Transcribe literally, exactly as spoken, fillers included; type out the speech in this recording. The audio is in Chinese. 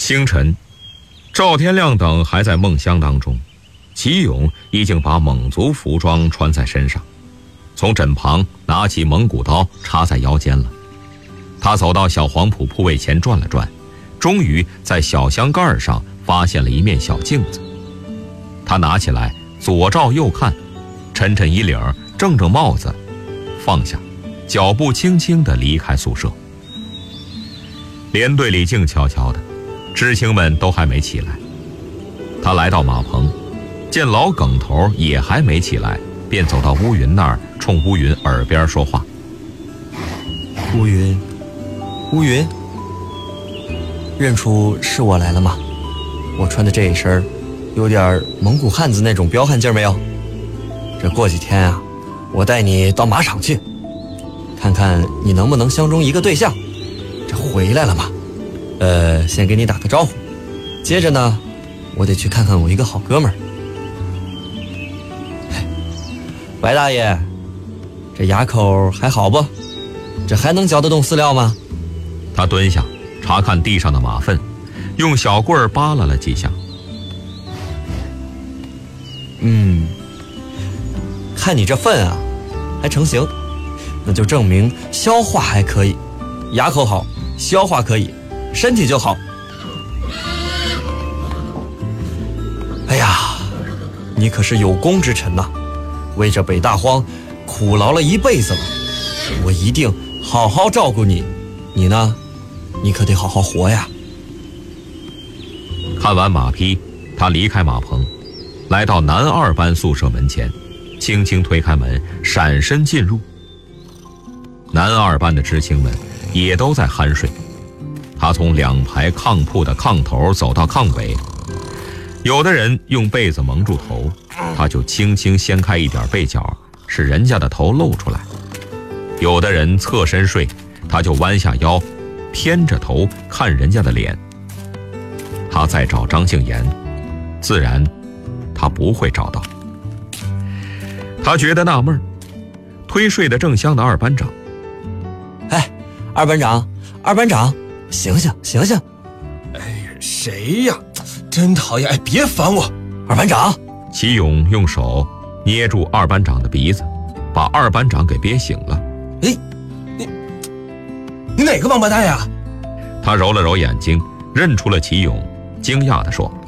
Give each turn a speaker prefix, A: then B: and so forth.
A: 清晨，赵天亮等还在梦乡当中，齐勇已经把蒙族服装穿在身上，从枕旁拿起蒙古刀插在腰间了。他走到小黄埔铺位前转了转，终于在小箱盖上发现了一面小镜子。他拿起来左照右看，抻抻衣领，正正帽子，放下，脚步轻轻地离开宿舍。连队里静悄悄的，知青们都还没起来。他来到马棚，见老耿头也还没起来，便走到乌云那儿，冲乌云耳边说话。
B: 乌云，乌云，认出是我来了吗？我穿的这一身有点蒙古汉子那种彪悍劲儿没有？这过几天啊，我带你到马场去，看看你能不能相中一个对象。这回来了嘛，呃，先给你打个招呼，接着呢，我得去看看我一个好哥们儿。白大爷，这牙口还好不？这还能嚼得动饲料吗？
A: 他蹲下查看地上的马粪，用小棍儿扒拉了几下。
B: 嗯，看你这粪啊，还成型，那就证明消化还可以，牙口好，消化可以，身体就好。哎呀，你可是有功之臣呐，为这北大荒苦劳了一辈子了，我一定好好照顾你。你呢，你可得好好活呀。
A: 看完马匹，他离开马棚，来到男二班宿舍门前，轻轻推开门，闪身进入。男二班的知青们也都在酣睡。他从两排炕铺的炕头走到炕尾，有的人用被子蒙住头，他就轻轻掀开一点被角，使人家的头露出来。有的人侧身睡，他就弯下腰，偏着头看人家的脸。他再找张杏言，自然他不会找到。他觉得纳闷，推睡得正香的二班长，
B: 哎，二班长，二班长，醒醒醒醒！
C: 哎呀，谁呀？真讨厌！哎，别烦我！
B: 二班长，
A: 齐勇用手捏住二班长的鼻子，把二班长给憋醒了。
C: 哎，你你哪个王八蛋呀？
A: 他揉了揉眼睛，认出了齐勇，惊讶地说：“